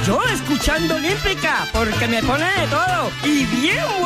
Yo escuchando Olímpica, porque me pone de todo y bien